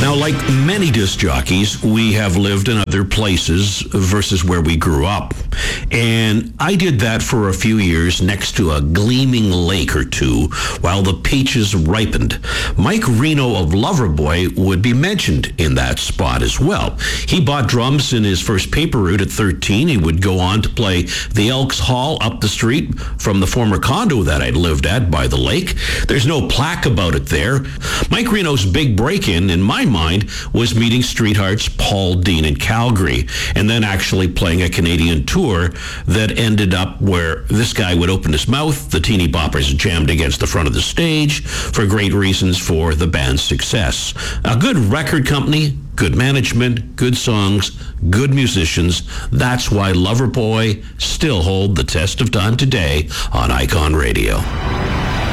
Now, like many disc jockeys, we have lived in other places versus where we grew up. And I did that for a few years next to a gleaming lake or two while the peaches ripened. Mike Reno of Loverboy would be mentioned in that spot as well. He bought drums in his first paper route at 13. He would go on to play the Elks Hall up the street from the former condo that I'd lived at by the lake. There's no plaque about it there. Mike Reno's big break-in my mind, was meeting Streetheart's Paul Dean in Calgary, and then actually playing a Canadian tour that ended up where this guy would open his mouth, the teeny boppers jammed against the front of the stage for great reasons for the band's success. A good record company, good management, good songs, good musicians. That's why Loverboy still hold the test of time today on Icon Radio.